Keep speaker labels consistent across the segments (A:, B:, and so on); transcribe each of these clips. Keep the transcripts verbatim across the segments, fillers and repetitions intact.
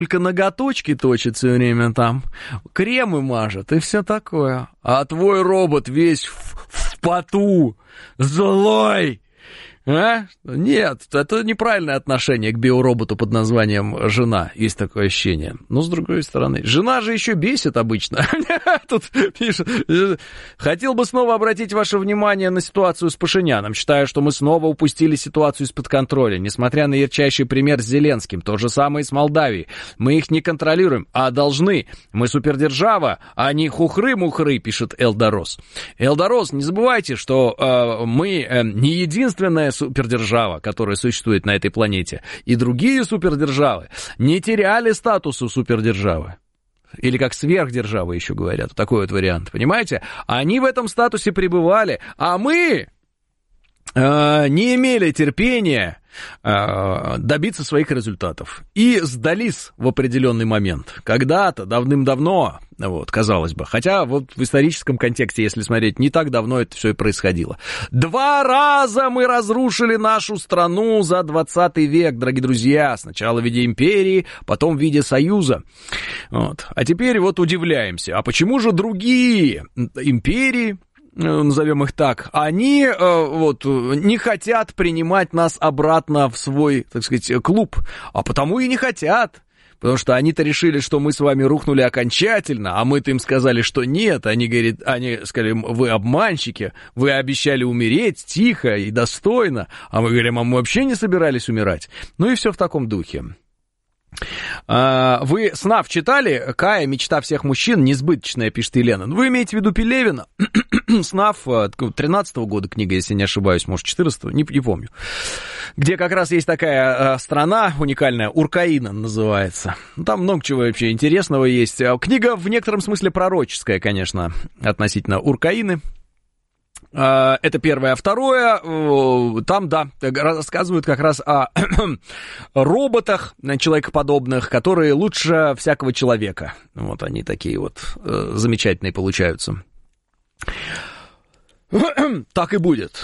A: только ноготочки точит все время там, кремы мажет и все такое. А твой робот весь в, в поту, злой. А? Нет, это неправильное отношение к биороботу под названием жена. Есть такое ощущение. Но с другой стороны, жена же еще бесит обычно. Тут пишет. Хотел бы снова обратить ваше внимание на ситуацию с Пашиняном. Считаю, что мы снова упустили ситуацию из-под контроля. Несмотря на ярчайший пример с Зеленским. То же самое и с Молдавией. Мы их не контролируем, а должны. Мы супердержава, а не хухры-мухры, пишет Элдорос. Элдорос, не забывайте, что э, мы э, не единственная супердержава, которая существует на этой планете, и другие супердержавы не теряли статуса супердержавы. Или как сверхдержавы еще говорят, такой вот вариант, понимаете? Они в этом статусе пребывали, а мы э, не имели терпения э, добиться своих результатов. И сдались в определенный момент. Когда-то, давным-давно, вот, казалось бы. Хотя вот в историческом контексте, если смотреть, не так давно это все и происходило. Два раза мы разрушили нашу страну за двадцатый век, дорогие друзья. Сначала в виде империи, потом в виде союза. Вот. А теперь вот удивляемся. А почему же другие империи, назовем их так, они э, вот, не хотят принимать нас обратно в свой, так сказать, клуб? А потому и не хотят. Потому что они-то решили, что мы с вами рухнули окончательно, а мы-то им сказали, что нет. Они, говорят, они сказали, вы обманщики, вы обещали умереть тихо и достойно. А мы говорим, а мы вообще не собирались умирать. Ну и все в таком духе. Вы «Снав» читали? Кая, мечта всех мужчин, несбыточная, пишет Елена. Вы имеете в виду Пелевина? «Снав» тринадцатого года книга, если не ошибаюсь, может, четырнадцатого, не, не помню. Где как раз есть такая страна уникальная, Уркаина называется. Там много чего вообще интересного есть. Книга в некотором смысле пророческая, конечно, относительно Уркаины. Это первое. А второе, там, да, рассказывают как раз о роботах человекоподобных, которые лучше всякого человека. Вот они такие вот замечательные получаются. Так и будет.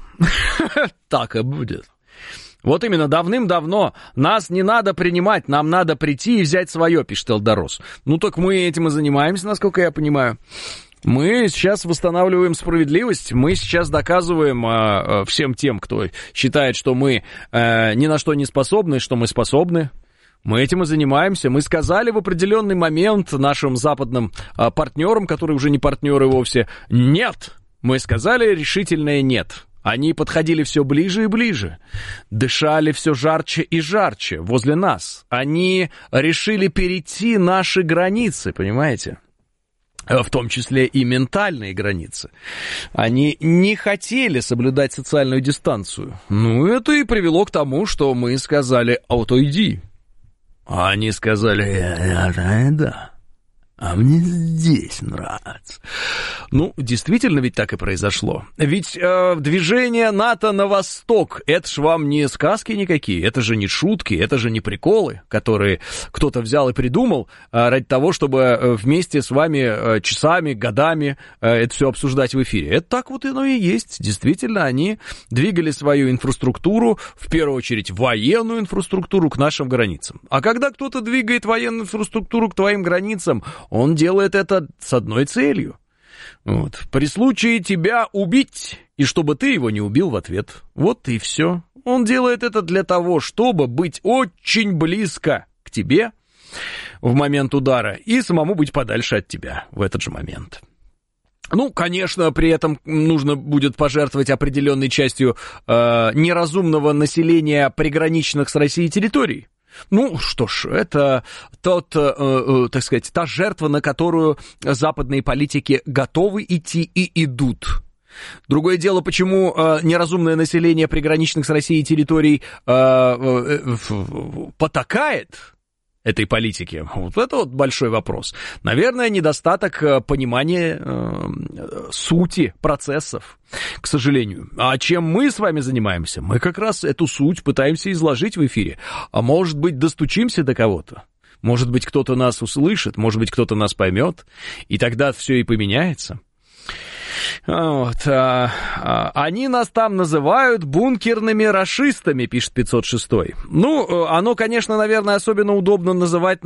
A: Так и будет. Вот именно, давным-давно нас не надо принимать, нам надо прийти и взять свое, пишет Элдорос. Ну так мы этим и занимаемся, насколько я понимаю. Мы сейчас восстанавливаем справедливость, мы сейчас доказываем э, всем тем, кто считает, что мы э, ни на что не способны, что мы способны. Мы этим и занимаемся. Мы сказали в определенный момент нашим западным э, партнерам, которые уже не партнеры вовсе, нет. Мы сказали решительное нет. Они подходили все ближе и ближе, дышали все жарче и жарче возле нас. Они решили перейти наши границы, понимаете? В том числе и ментальные границы. Они не хотели соблюдать социальную дистанцию. Ну, это и привело к тому, что мы сказали «отойди». А они сказали «да». А мне здесь нравится. Ну, действительно ведь так и произошло. Ведь э, движение НАТО на восток, это ж вам не сказки никакие, это же не шутки, это же не приколы, которые кто-то взял и придумал э, ради того, чтобы вместе с вами э, часами, годами э, это все обсуждать в эфире. Это так вот оно и есть. Действительно, они двигали свою инфраструктуру, в первую очередь военную инфраструктуру, к нашим границам. А когда кто-то двигает военную инфраструктуру к твоим границам, он делает это с одной целью. Вот. При случае тебя убить, и чтобы ты его не убил в ответ. Вот и все. Он делает это для того, чтобы быть очень близко к тебе в момент удара и самому быть подальше от тебя в этот же момент. Ну, конечно, при этом нужно будет пожертвовать определенной частью э, неразумного населения приграничных с Россией территорий. Ну, что ж, это тот, э, э, так сказать, та жертва, на которую западные политики готовы идти и идут. Другое дело, почему э, неразумное население приграничных с Россией территорий э, э, э, потакает этой политики. Вот это вот большой вопрос. Наверное, недостаток понимания э, сути процессов, к сожалению. А чем мы с вами занимаемся? Мы как раз эту суть пытаемся изложить в эфире. А может быть, достучимся до кого-то? Может быть, кто-то нас услышит, может быть, кто-то нас поймет, и тогда все и поменяется. Вот, а, а, они нас там называют бункерными рашистами, пишет пятьсот шестой. Ну, оно, конечно, наверное, особенно удобно называть